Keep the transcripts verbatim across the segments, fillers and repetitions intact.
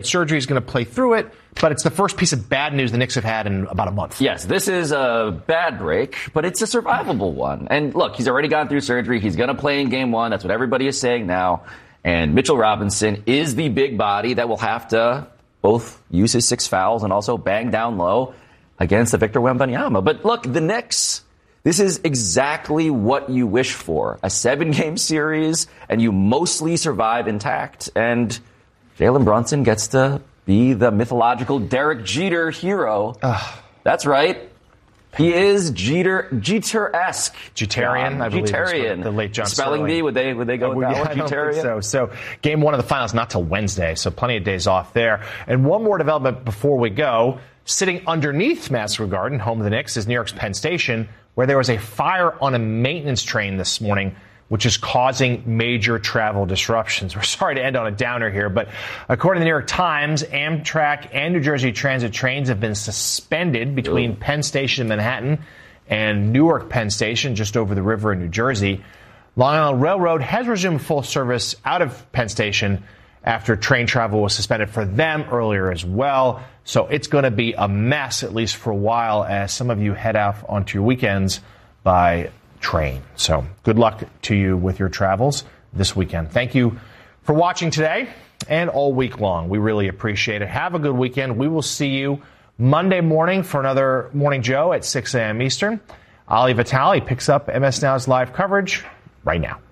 surgery is going to play through it, but it's the first piece of bad news the Knicks have had in about a month. Yes, this is a bad break, but it's a survivable one. And look, he's already gone through surgery. He's going to play in game one. That's what everybody is saying now. And Mitchell Robinson is the big body that will have to both use his six fouls and also bang down low against the Victor Wembanyama. But look, the Knicks, this is exactly what you wish for. A seven-game series, and you mostly survive intact. And Jalen Brunson gets to be the mythological Derek Jeter hero. Ugh. That's right. He is Jeter, Jeter-esque. Jeterian, I believe. Jeterian. The late John Spelling Sterling. bee, would they, would they go with uh, that yeah, one? I don't Jeterian? think so. So game one of the finals not till Wednesday, so plenty of days off there. And one more development before we go. Sitting underneath Madison Square Garden, home of the Knicks, is New York's Penn Station, where there was a fire on a maintenance train this morning, which is causing major travel disruptions. We're sorry to end on a downer here, but according to the New York Times, Amtrak and New Jersey Transit trains have been suspended between Ooh. Penn Station in Manhattan and Newark Penn Station, just over the river in New Jersey. Long Island Railroad has resumed full service out of Penn Station after train travel was suspended for them earlier as well. So it's going to be a mess, at least for a while, as some of you head out onto your weekends by train. So good luck to you with your travels this weekend. Thank you for watching today and all week long. We really appreciate it. Have a good weekend. We will see you Monday morning for another Morning Joe at six a.m. Eastern. Ali Vitale picks up M S Now's live coverage right now.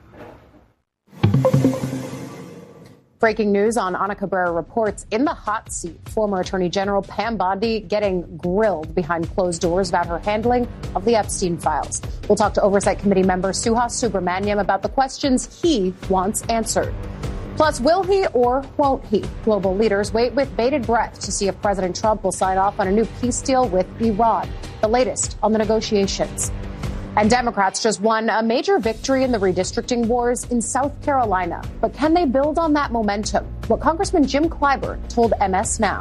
Breaking news on Ana Cabrera reports in the hot seat. Former Attorney General Pam Bondi getting grilled behind closed doors about her handling of the Epstein files. We'll talk to Oversight Committee member Suhas Subramaniam about the questions he wants answered. Plus, will he or won't he? Global leaders wait with bated breath to see if President Trump will sign off on a new peace deal with Iran. The latest on the negotiations. And Democrats just won a major victory in the redistricting wars in South Carolina. But can they build on that momentum? What Congressman Jim Clyburn told M S Now.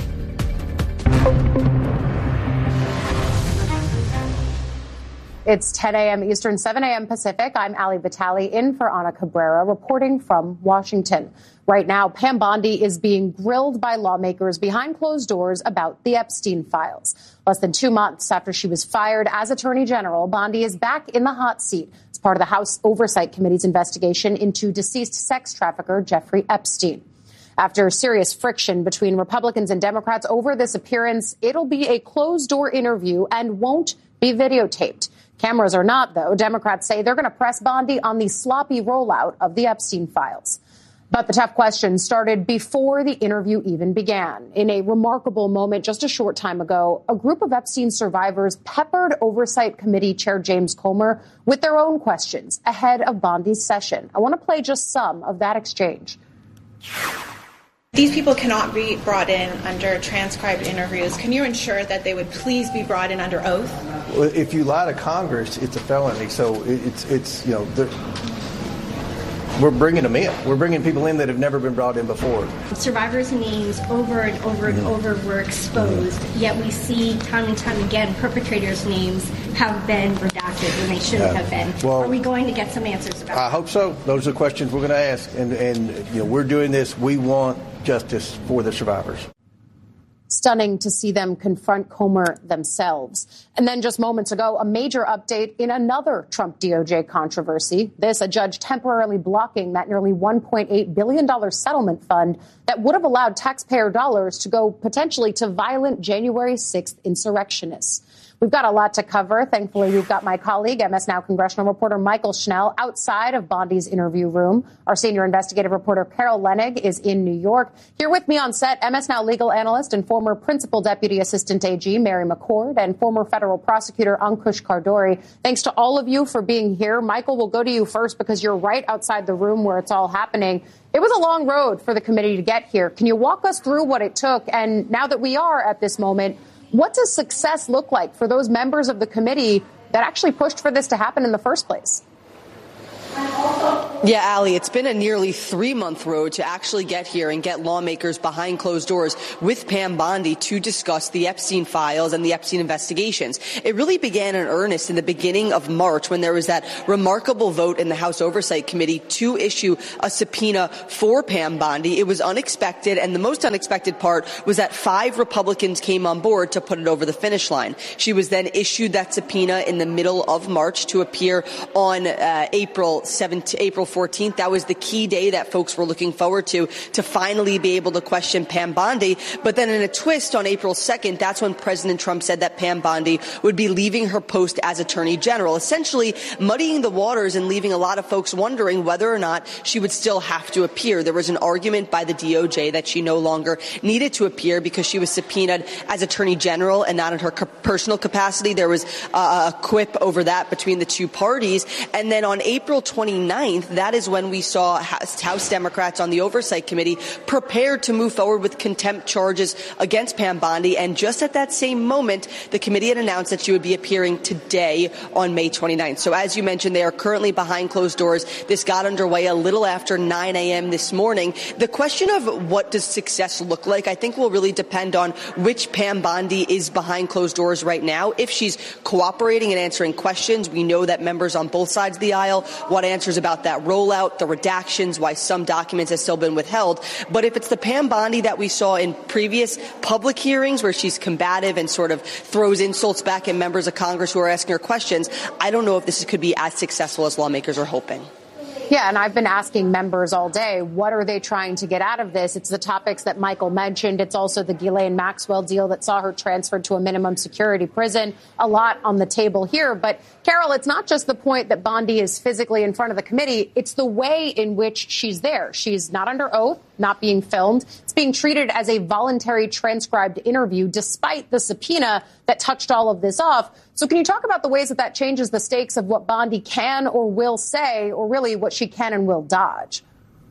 It's ten a.m. Eastern, seven a.m. Pacific. I'm Ali Vitale in for Ana Cabrera, reporting from Washington. Right now, Pam Bondi is being grilled by lawmakers behind closed doors about the Epstein files. Less than two months after she was fired as Attorney General, Bondi is back in the hot seat as part of the House Oversight Committee's investigation into deceased sex trafficker Jeffrey Epstein. After serious friction between Republicans and Democrats over this appearance, it'll be a closed-door interview and won't be videotaped. Cameras are not, though. Democrats say they're going to press Bondi on the sloppy rollout of the Epstein files. But the tough questions started before the interview even began. In a remarkable moment just a short time ago, a group of Epstein survivors peppered Oversight Committee Chair James Comer with their own questions ahead of Bondi's session. I want to play just some of that exchange. These people cannot be brought in under transcribed interviews. Can you ensure that they would please be brought in under oath? Well, if you lie to Congress, it's a felony. So it's, it's you know, we're bringing them in. We're bringing people in that have never been brought in before. Survivors' names over and over and mm-hmm. over were exposed, mm-hmm. yet we see time and time again perpetrators' names have been redacted when they shouldn't yeah. have been. Well, are we going to get some answers about that? I hope so. Those are questions we're going to ask. And, and you know, we're doing this. We want justice for the survivors. Stunning to see them confront Comer themselves. And then just moments ago, a major update in another Trump D O J controversy. This, a judge temporarily blocking that nearly one point eight billion dollars settlement fund that would have allowed taxpayer dollars to go potentially to violent January sixth insurrectionists. We've got a lot to cover. Thankfully, we've got my colleague, M S Now congressional reporter Michael Schnell, outside of Bondi's interview room. Our senior investigative reporter Carol Lenig is in New York. Here with me on set, M S Now legal analyst and former principal deputy assistant A G Mary McCord and former federal prosecutor Ankush Kardori. Thanks to all of you for being here. Michael, we'll go to you first because you're right outside the room where it's all happening. It was a long road for the committee to get here. Can you walk us through what it took? And now that we are at this moment, what does success look like for those members of the committee that actually pushed for this to happen in the first place? Yeah, Allie, it's been a nearly three-month road to actually get here and get lawmakers behind closed doors with Pam Bondi to discuss the Epstein files and the Epstein investigations. It really began in earnest in the beginning of March when there was that remarkable vote in the House Oversight Committee to issue a subpoena for Pam Bondi. It was unexpected, and the most unexpected part was that five Republicans came on board to put it over the finish line. She was then issued that subpoena in the middle of March to appear on uh, April seventeenth, April fourteenth. That was the key day that folks were looking forward to, to finally be able to question Pam Bondi. But then in a twist on April second, that's when President Trump said that Pam Bondi would be leaving her post as Attorney General, essentially muddying the waters and leaving a lot of folks wondering whether or not she would still have to appear. There was an argument by the D O J that she no longer needed to appear because she was subpoenaed as Attorney General and not in her personal capacity. There was uh, a quip over that between the two parties. And then on April twenty-ninth, that is when we saw House Democrats on the Oversight Committee prepared to move forward with contempt charges against Pam Bondi. And just at that same moment, the committee had announced that she would be appearing today on May twenty-ninth. So as you mentioned, they are currently behind closed doors. This got underway a little after nine a.m. this morning. The question of what does success look like, I think will really depend on which Pam Bondi is behind closed doors right now. If she's cooperating and answering questions, we know that members on both sides of the aisle want answers about that rollout, the redactions, why some documents have still been withheld. But if it's the Pam Bondi that we saw in previous public hearings where she's combative and sort of throws insults back at members of Congress who are asking her questions, I don't know if this could be as successful as lawmakers are hoping. Yeah, and I've been asking members all day, what are they trying to get out of this? It's the topics that Michael mentioned. It's also the Ghislaine Maxwell deal that saw her transferred to a minimum security prison. A lot on the table here. But, Carol, it's not just the point that Bondi is physically in front of the committee. It's the way in which she's there. She's not under oath, not being filmed. It's being treated as a voluntary transcribed interview, despite the subpoena that touched all of this off. So can you talk about the ways that that changes the stakes of what Bondi can or will say, or really what she can and will dodge?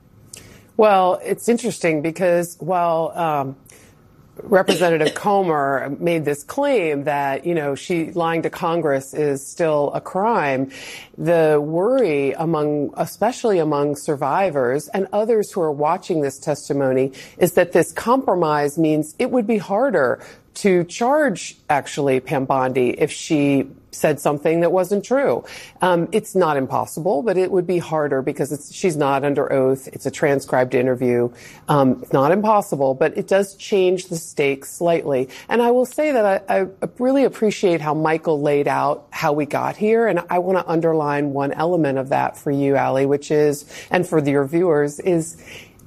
Well, it's interesting because while um, Representative Comer made this claim that, you know, she lying to Congress is still a crime, the worry among, especially among survivors and others who are watching this testimony, is that this compromise means it would be harder to charge, actually, Pam Bondi if she said something that wasn't true. Um, it's not impossible, but it would be harder because it's, she's not under oath. It's a transcribed interview. Um, it's not impossible, but it does change the stakes slightly. And I will say that I, I really appreciate how Michael laid out how we got here. And I want to underline one element of that for you, Allie, which is, and for your viewers, is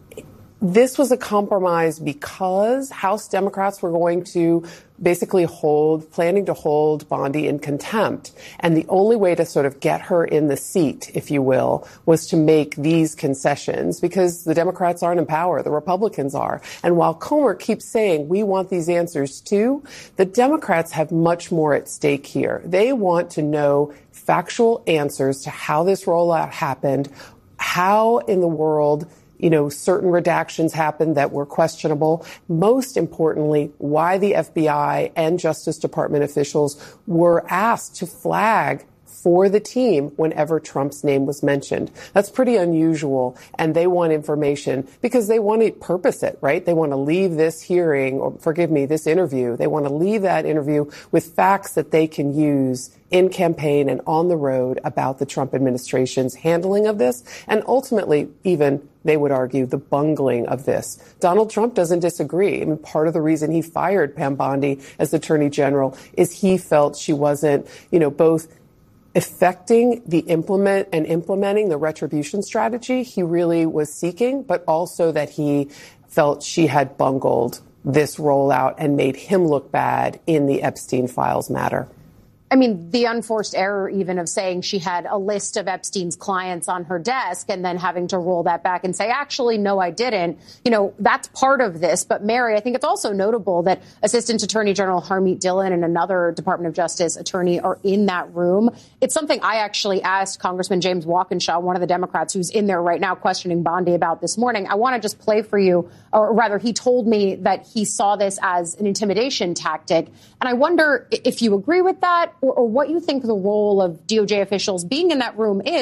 this was a compromise because House Democrats were going to basically hold, planning to hold Bondi in contempt. And the only way to sort of get her in the seat, if you will, was to make these concessions because the Democrats aren't in power. The Republicans are. And while Comer keeps saying we want these answers too, the Democrats have much more at stake here. They want to know factual answers to how this rollout happened, how in the world you know, certain redactions happened that were questionable. Most importantly, why the F B I and Justice Department officials were asked to flag for the team whenever Trump's name was mentioned. That's pretty unusual, and they want information because they want to purpose it, right? They want to leave this hearing, or forgive me, this interview. They want to leave that interview with facts that they can use in campaign and on the road about the Trump administration's handling of this, and ultimately, even, they would argue, the bungling of this. Donald Trump doesn't disagree. I mean, part of the reason he fired Pam Bondi as Attorney General is he felt she wasn't, you know, both effecting the implement and implementing the retribution strategy he really was seeking, but also that he felt she had bungled this rollout and made him look bad in the Epstein files matter. I mean, the unforced error even of saying she had a list of Epstein's clients on her desk and then having to roll that back and say, actually, no, I didn't. You know, that's part of this. But, Mary, I think it's also notable that Assistant Attorney General Harmeet Dillon and another Department of Justice attorney are in that room. It's something I actually asked Congressman James Walkinshaw, one of the Democrats who's in there right now questioning Bondi about this morning. I want to just play for you, or rather, he told me that he saw this as an intimidation tactic. And I wonder if you agree with that, or, or what you think the role of D O J officials being in that room is,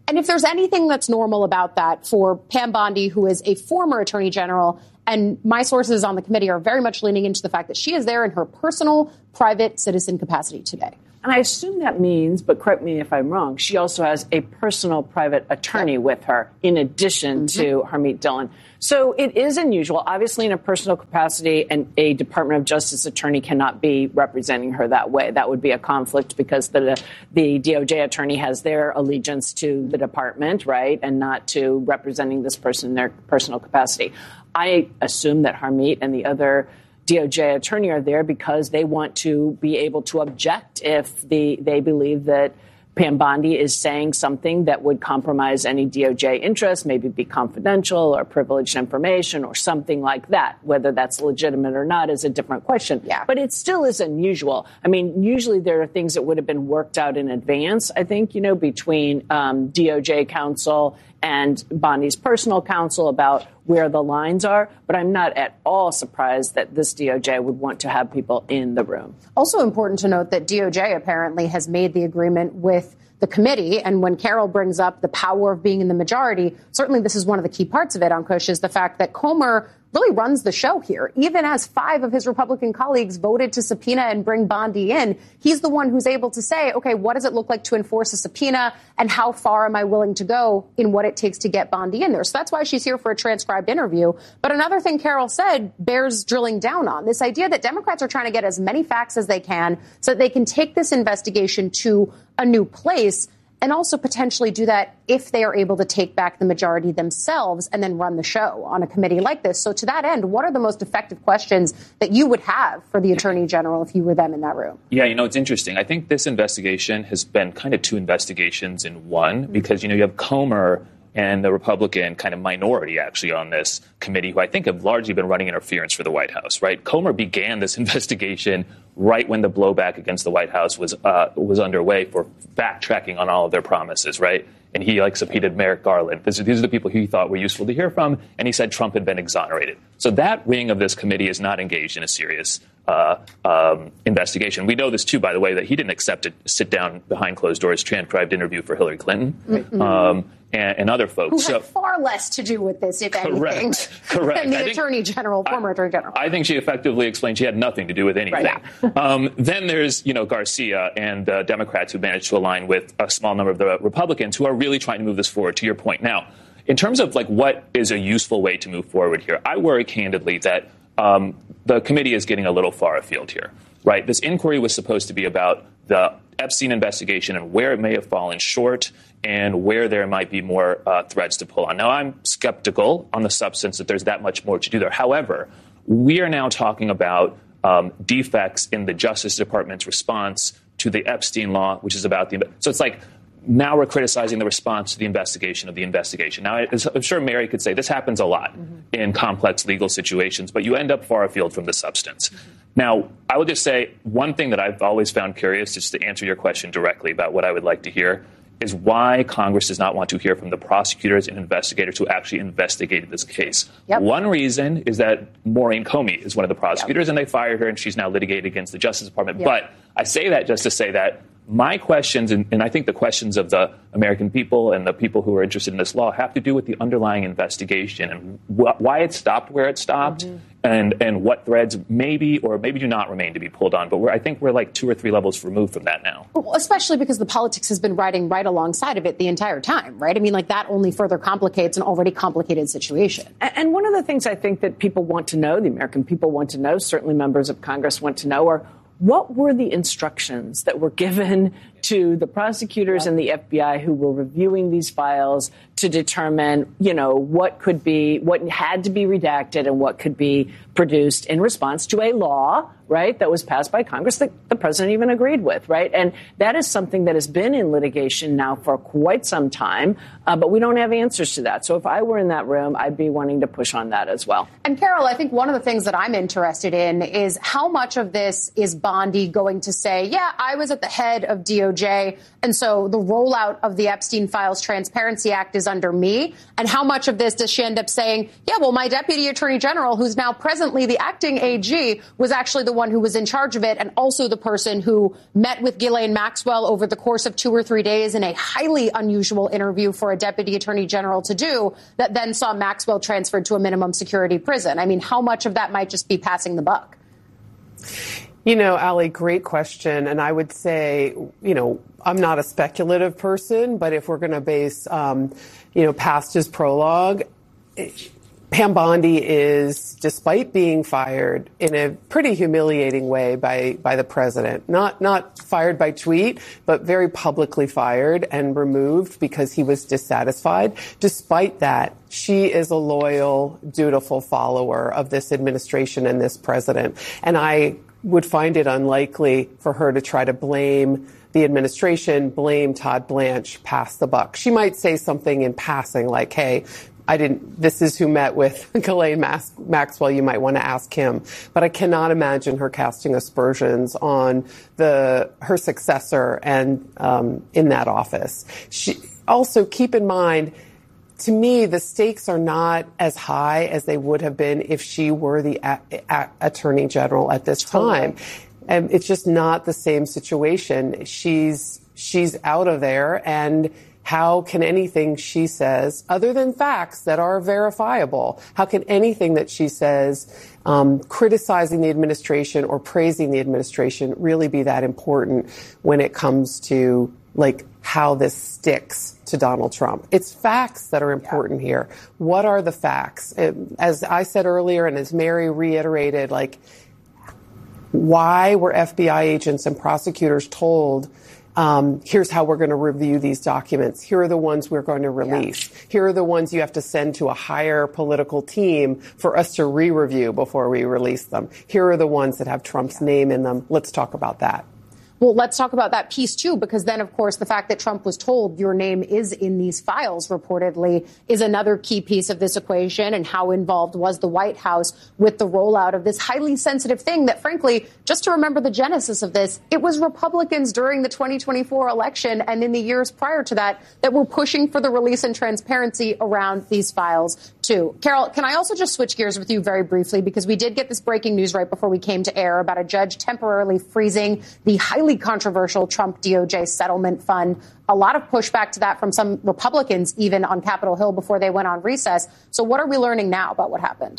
And if there's anything that's normal about that for Pam Bondi, who is a former attorney general, and my sources on the committee are very much leaning into the fact that she is there in her personal, private citizen capacity today. And I assume that means, but correct me if I'm wrong, she also has a personal private attorney yep. with her in addition mm-hmm. to Harmeet Dillon. So it is unusual. Obviously, in a personal capacity, and a Department of Justice attorney cannot be representing her that way. That would be a conflict because the the D O J attorney has their allegiance to the department, right, and not to representing this person in their personal capacity. I assume that Harmeet and the other D O J attorney are there because they want to be able to object if the, they believe that Pam Bondi is saying something that would compromise any D O J interest, maybe be confidential or privileged information or something like that. Whether that's legitimate or not is a different question. Yeah. But it still is unusual. I mean, usually there are things that would have been worked out in advance, I think, you know, between um, D O J counsel and Bondi's personal counsel about where the lines are. But I'm not at all surprised that this D O J would want to have people in the room. Also important to note that D O J apparently has made the agreement with the committee. And when Carol brings up the power of being in the majority, certainly this is one of the key parts of it, Ankush, is the fact that Comer really runs the show here. Even as five of his Republican colleagues voted to subpoena and bring Bondi in, he's the one who's able to say, OK, what does it look like to enforce a subpoena and how far am I willing to go in what it takes to get Bondi in there? So that's why she's here for a transcribed interview. But another thing Carol said bears drilling down on, this idea that Democrats are trying to get as many facts as they can so that they can take this investigation to a new place. And also potentially do that if they are able to take back the majority themselves and then run the show on a committee like this. So to that end, what are the most effective questions that you would have for the Attorney General if you were them in that room? Yeah, you know, it's interesting. I think this investigation has been kind of two investigations in one mm-hmm. because, you know, you have Comer and the Republican kind of minority actually on this committee who I think have largely been running interference for the White House, right? Comer began this investigation right when the blowback against the White House was uh, was underway for backtracking on all of their promises, right? And he, like, subpoenaed Merrick Garland. This, these are the people he thought were useful to hear from, and he said Trump had been exonerated. So that wing of this committee is not engaged in a serious uh, um, investigation. We know this, too, by the way, that he didn't accept to sit down behind closed doors transcribed interview for Hillary Clinton mm-hmm. um, and, and other folks. Who so, had far less to do with this, if correct, anything, correct. than the think, Attorney General, former I, Attorney General. I think she effectively explained she had nothing to do with anything. Right. um, then there's, you know, Garcia and uh, Democrats who managed to align with a small number of the Republicans who are really trying to move this forward, to your point. Now, in terms of, like, what is a useful way to move forward here, I worry candidly that um, the committee is getting a little far afield here, right? This inquiry was supposed to be about the Epstein investigation and where it may have fallen short and where there might be more uh, threads to pull on. Now, I'm skeptical on the substance that there's that much more to do there. However, we are now talking about um, defects in the Justice Department's response to the Epstein law, which is about the – so it's like now we're criticizing the response to the investigation of the investigation. Now, I'm sure Mary could say this happens a lot mm-hmm. in complex legal situations, but you end up far afield from the substance. Mm-hmm. Now, I would just say one thing that I've always found curious, just to answer your question directly about what I would like to hear, is why Congress does not want to hear from the prosecutors and investigators who actually investigated this case. Yep. One reason is that Maureen Comey is one of the prosecutors, yep. and they fired her, and she's now litigated against the Justice Department. Yep. But I say that just to say that my questions, and, and I think the questions of the American people and the people who are interested in this law, have to do with the underlying investigation and wh- why it stopped where it stopped, mm-hmm. and, and what threads maybe or maybe do not remain to be pulled on. But we're, I think we're like two or three levels removed from that now. Well, especially because the politics has been riding right alongside of it the entire time, right? I mean, like, that only further complicates an already complicated situation. And one of the things I think that people want to know, the American people want to know, certainly members of Congress want to know, are what were the instructions that were given to the prosecutors yeah. and the F B I who were reviewing these files to determine, you know, what could be, what had to be redacted and what could be produced in response to a law, right, that was passed by Congress that the president even agreed with, right? And that is something that has been in litigation now for quite some time, uh, but we don't have answers to that. So if I were in that room, I'd be wanting to push on that as well. And Carol, I think one of the things that I'm interested in is how much of this is Bondi going to say, yeah, I was at the head of D O J. And so the rollout of the Epstein Files Transparency Act is under me. And how much of this does she end up saying, yeah, well, my deputy attorney general, who's now presently the acting A G, was actually the one who was in charge of it, and also the person who met with Ghislaine Maxwell over the course of two or three days in a highly unusual interview for a deputy attorney general to do, that then saw Maxwell transferred to a minimum security prison. I mean, how much of that might just be passing the buck? You know, Ali, great question. And I would say, you know, I'm not a speculative person, but if we're going to base, um, you know, past his prologue, Pam Bondi is, despite being fired in a pretty humiliating way by, by the president, not, not fired by tweet, but very publicly fired and removed because he was dissatisfied. Despite that, she is a loyal, dutiful follower of this administration and this president. And I would find it unlikely for her to try to blame the administration, blame Todd Blanche, pass the buck. She might say something in passing like, hey, I didn't, this is who met with Ghislaine Max, Maxwell. You might want to ask him. But I cannot imagine her casting aspersions on the, her successor and, um, in that office. She, also keep in mind, to me, the stakes are not as high as they would have been if she were the a- a- attorney general at this time. And it's just not the same situation. She's, she's out of there, and how can anything she says, other than facts that are verifiable, how can anything that she says, um, criticizing the administration or praising the administration really be that important when it comes to, like, how this sticks to Donald Trump? It's facts that are important yeah. here. What are the facts? It, as I said earlier, and as Mary reiterated, like, why were F B I agents and prosecutors told, um, here's how we're going to review these documents. Here are the ones we're going to release. Yeah. Here are the ones you have to send to a higher political team for us to re-review before we release them. Here are the ones that have Trump's yeah. name in them. Let's talk about that. Well, let's talk about that piece, too, because then, of course, the fact that Trump was told your name is in these files, reportedly, is another key piece of this equation. And how involved was the White House with the rollout of this highly sensitive thing that, frankly, just to remember the genesis of this, it was Republicans during the twenty twenty-four election and in the years prior to that that were pushing for the release and transparency around these files, too. Carol, can I also just switch gears with you very briefly, because we did get this breaking news right before we came to air about a judge temporarily freezing the highly controversial Trump D O J settlement fund. A lot of pushback to that from some Republicans, even on Capitol Hill, before they went on recess. So what are we learning now about what happened?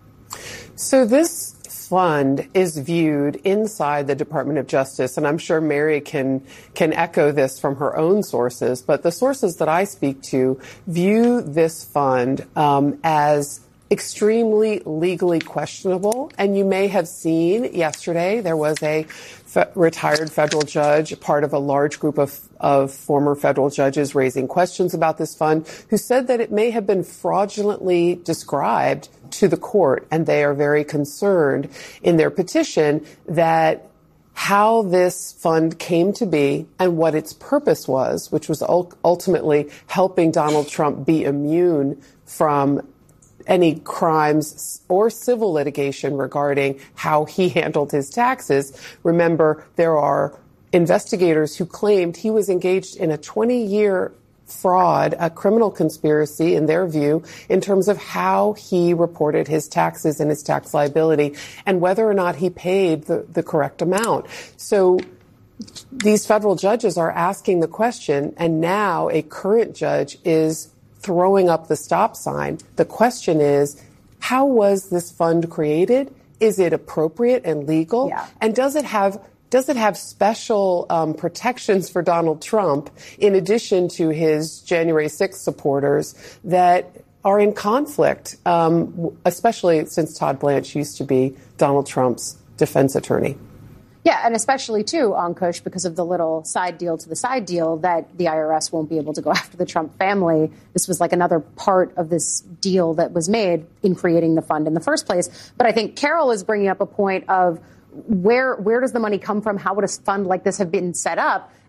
So this fund is viewed inside the Department of Justice, and I'm sure Mary can can echo this from her own sources, but the sources that I speak to view this fund um, as extremely legally questionable. And you may have seen yesterday there was a fe- retired federal judge, part of a large group of, of former federal judges raising questions about this fund, who said that it may have been fraudulently described to the court. And they are very concerned in their petition that how this fund came to be and what its purpose was, which was ultimately helping Donald Trump be immune from any crimes or civil litigation regarding how he handled his taxes. Remember, there are investigators who claimed he was engaged in a twenty-year fraud, a criminal conspiracy, in their view, in terms of how he reported his taxes and his tax liability and whether or not he paid the, the correct amount. So these federal judges are asking the question, and now a current judge is throwing up the stop sign. The question is, how was this fund created? Is it appropriate and legal? Yeah. And does it have does it have special um, protections for Donald Trump in addition to his January sixth supporters that are in conflict, um, especially since Todd Blanche used to be Donald Trump's defense attorney? Yeah, and especially, too, Ankush, because of the little side deal to the side deal that the I R S won't be able to go after the Trump family. This was like another part of this deal that was made in creating the fund in the first place. But I think Carol is bringing up a point of where where does the money come from? How would a fund like this have been set up?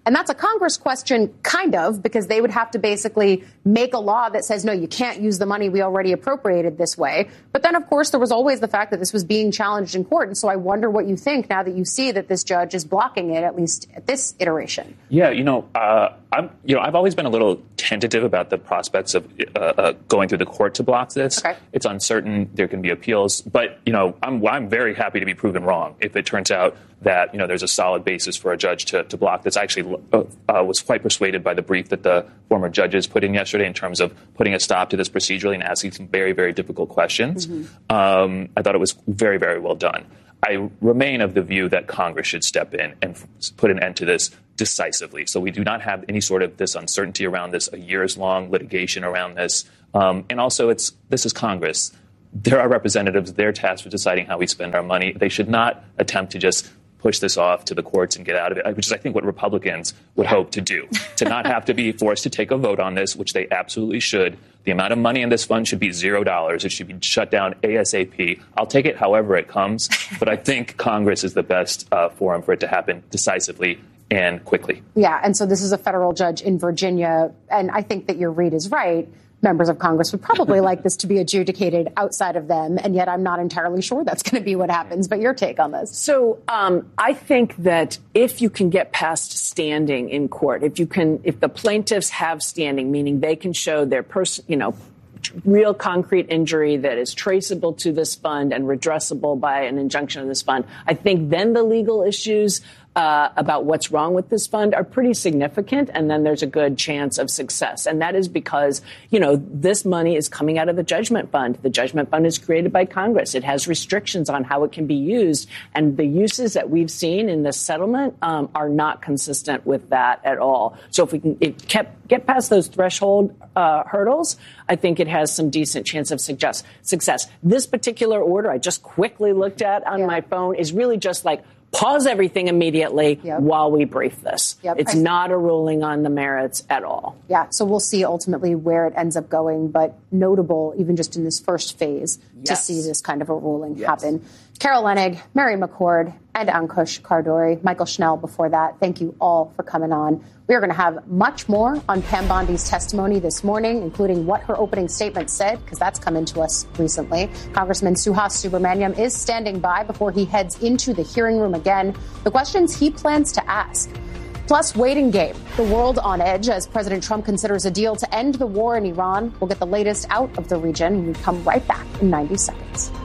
And that's a Congress question, kind of, because they would have to basically make a law that says, no, you can't use the money we already appropriated this way. But then, of course, there was always the fact that this was being challenged in court. And so I wonder what you think now that you see that this judge is blocking it, at least at this iteration. Yeah, you know, uh, I'm, you know, I've always been a little tentative about the prospects of uh, uh, going through the court to block this. Okay. It's uncertain. There can be appeals. But, you know, I'm, I'm very happy to be proven wrong if it turns out that, you know, there's a solid basis for a judge to, to block this. I actually uh, uh, was quite persuaded by the brief that the former judges put in yesterday in terms of putting a stop to this procedurally and asking some very, very difficult questions. Mm-hmm. Um, I thought it was very, very well done. I remain of the view that Congress should step in and put an end to this decisively. So we do not have any sort of this uncertainty around this, a years-long litigation around this. Um, and also, it's this is Congress. There are representatives. They're tasked with deciding how we spend our money. They should not attempt to just push this off to the courts and get out of it, which is, I think, what Republicans would yeah. hope to do, to not have to be forced to take a vote on this, which they absolutely should. The amount of money in this fund should be zero dollars. It should be shut down ASAP. I'll take it however it comes, but I think Congress is the best uh, forum for it to happen decisively and quickly. Yeah, and so this is a federal judge in Virginia, and I think that your read is right. Members of Congress would probably like this to be adjudicated outside of them, and yet I'm not entirely sure that's going to be what happens. But your take on this? So um, I think that if you can get past standing in court, if you can, if the plaintiffs have standing, meaning they can show their person, you know, real concrete injury that is traceable to this fund and redressable by an injunction of this fund, I think then the legal issues Uh, about what's wrong with this fund are pretty significant, and then there's a good chance of success. And that is because, you know, this money is coming out of the Judgment Fund. The Judgment Fund is created by Congress. It has restrictions on how it can be used, and the uses that we've seen in this settlement um, are not consistent with that at all. So if we can it kept, get past those threshold uh, hurdles, I think it has some decent chance of suggest, success. This particular order I just quickly looked at on yeah. my phone is really just like, pause everything immediately yep. while we brief this. Yep. It's I, not a ruling on the merits at all. Yeah, so we'll see ultimately where it ends up going, but notable even just in this first phase yes. to see this kind of a ruling yes. happen. Carol Leonnig, Mary McCord, and Ankush Khardori, Michael Schnell before that, thank you all for coming on. We are going to have much more on Pam Bondi's testimony this morning, including what her opening statement said, because that's come into us recently. Congressman Suhas Subramaniam is standing by before he heads into the hearing room again. The questions he plans to ask. Plus, waiting game. The world on edge as President Trump considers a deal to end the war in Iran. We'll get the latest out of the region when we come right back in ninety seconds.